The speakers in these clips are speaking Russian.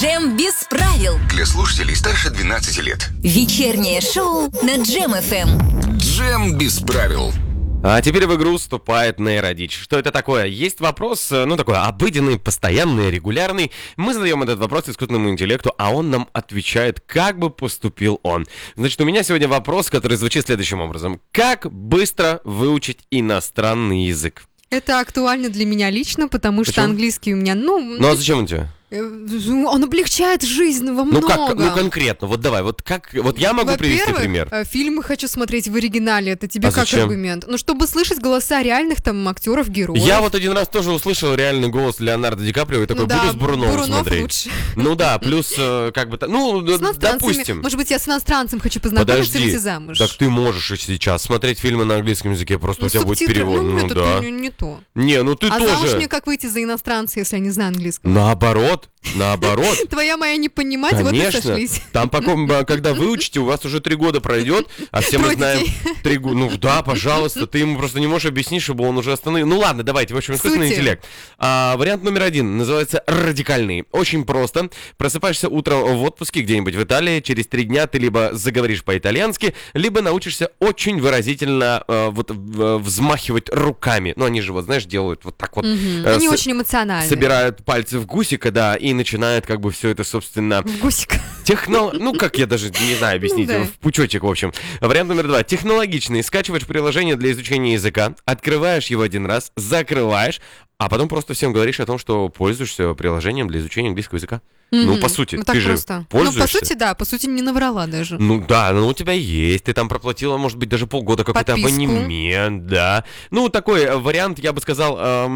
Джем без правил. Для слушателей старше 12 лет. Вечернее шоу на Джем ФМ. Джем без правил. А теперь в игру вступает нейродичь. Что это такое? Есть вопрос, такой обыденный, постоянный, регулярный. Мы задаем этот вопрос искусственному интеллекту, а он нам отвечает, как бы поступил он. Значит, у меня сегодня вопрос, который звучит следующим образом. Как быстро выучить иностранный язык? Это актуально для меня лично, потому что Почему? английский у меня, Ну а зачем он тебе? он облегчает жизнь во Ну многом. как, конкретно, вот давай, вот я могу привести пример. Фильмы хочу смотреть в оригинале, это тебе А как зачем? аргумент? Ну, чтобы слышать голоса реальных там актеров, героев. Я вот один раз тоже услышал реальный голос Леонардо Ди Каприо и такой, буду с Буруновым смотреть. лучше. Ну да, плюс С иностранцами. допустим. Может быть, я с иностранцем хочу познакомиться и Подожди, выйти замуж. так ты можешь и сейчас смотреть фильмы на английском языке, просто у тебя будет субтитры, перевод. это Да. не то. Не, ну ты А замуж тоже. мне как выйти за иностранца, если я не знаю английского? Наоборот. Твоя моя не понимать, вот и Конечно. сошлись. Там, когда выучите, у вас уже 3 года пройдет, а все мы Трое знаем детей. 3 года. Ну да, пожалуйста, ты ему просто не можешь объяснить, чтобы он уже остановил. Ну ладно, давайте, в общем, искусственный Сути. интеллект. Вариант номер 1 называется радикальный. Очень просто. Просыпаешься утром в отпуске где-нибудь в Италии, через 3 дня ты либо заговоришь по-итальянски, либо научишься очень выразительно взмахивать руками. Ну они же, вот знаешь, делают вот так вот. Они очень эмоциональны. Собирают пальцы в гусика, да, и начинают как бы все это, собственно... Гусик. Ну, как я даже не знаю объяснить, Ну да. в пучочек, в общем. Вариант номер 2. Технологичный. Скачиваешь приложение для изучения языка, открываешь его один раз, закрываешь, а потом просто всем говоришь о том, что пользуешься приложением для изучения английского языка. Ну, по сути, Вот так ты же просто. пользуешься. Ну, по сути, да, по сути, не наврала даже. Ну да, у тебя есть, ты там проплатила, может быть, даже полгода какой-то Подписку. абонемент, да. Ну, такой вариант, я бы сказал,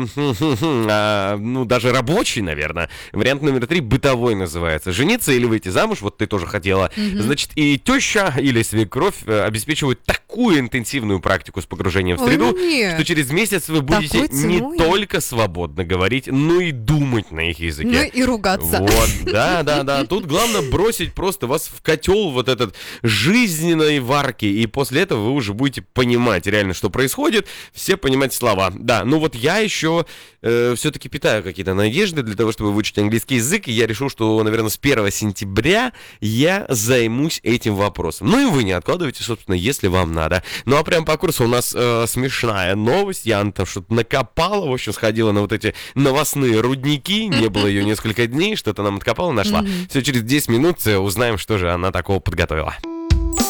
даже рабочий, наверное. Вариант номер 3, бытовой называется. Жениться или выйти замуж, вот ты тоже хотела. Значит, и теща или свекровь обеспечивают такую интенсивную практику с погружением в Ой, среду, ну нет. что через месяц вы будете Такой не ценой? только свободно говорить, но и думать на их языке. Ну и ругаться. Вот, да. Тут главное бросить просто вас в котел вот этот жизненной варки, и после этого вы уже будете понимать реально, что происходит, все понимать слова. Да, ну вот я еще все-таки питаю какие-то надежды для того, чтобы выучить английский язык, и я решил, что, наверное, с 1 сентября я займусь этим вопросом. Ну и вы не откладывайте, собственно, если вам надо. Ну а прям по курсу у нас смешная новость, я там что-то накопала, в общем, сходила на вот эти новостные рудники, не было ее несколько дней, что-то нам откопала, нашла. Все, через 10 минут узнаем, что же она такого подготовила.